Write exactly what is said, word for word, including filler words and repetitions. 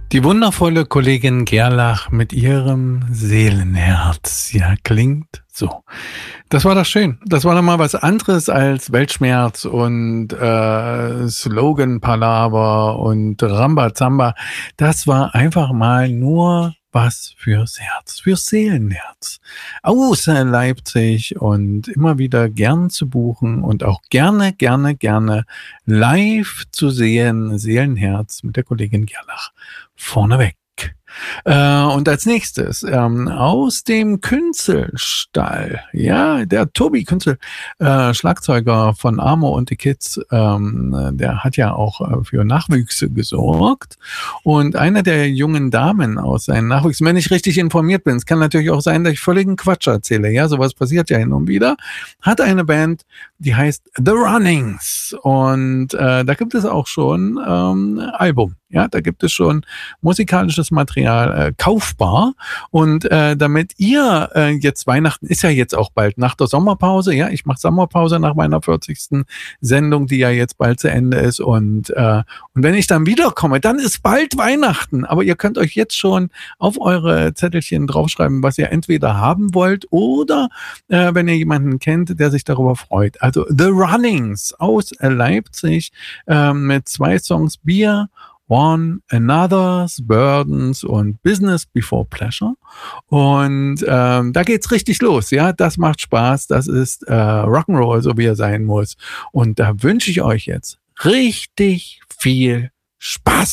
Die wundervolle Kollegin Gerlach mit ihrem Seelenherz. Ja, klingt so. Das war doch schön. Das war doch mal was anderes als Weltschmerz und äh, Slogan-Palaver und Rambazamba. Das war einfach mal nur was fürs Herz, fürs Seelenherz. Außer Leipzig und immer wieder gern zu buchen und auch gerne, gerne, gerne live zu sehen. Seelenherz mit der Kollegin Gerlach. Vorneweg. Äh, und als nächstes ähm, aus dem Künzelstall, ja, der Tobi Künzel, äh, Schlagzeuger von Amo und die Kids, ähm, der hat ja auch äh, für Nachwüchse gesorgt. Und eine der jungen Damen aus seinen Nachwüchsen, wenn ich richtig informiert bin, es kann natürlich auch sein, dass ich völligen Quatsch erzähle, ja, sowas passiert ja hin und wieder, hat eine Band, die heißt The Runnings. Und äh, da gibt es auch schon ähm, Album. Ja, da gibt es schon musikalisches Material äh, kaufbar. Und äh, damit ihr äh, jetzt Weihnachten ist ja jetzt auch bald nach der Sommerpause. Ja, ich mache Sommerpause nach meiner vierzigsten Sendung, die ja jetzt bald zu Ende ist. Und äh, und wenn ich dann wiederkomme, dann ist bald Weihnachten. Aber ihr könnt euch jetzt schon auf eure Zettelchen draufschreiben, was ihr entweder haben wollt oder äh, wenn ihr jemanden kennt, der sich darüber freut. Also The Runnings aus Leipzig äh, mit zwei Songs Bier, One Another's Burdens und Business Before Pleasure. Und ähm, da geht's richtig los, ja. Das macht Spaß, das ist äh, Rock'n'Roll, so wie er sein muss. Und da wünsche ich euch jetzt richtig viel Spaß.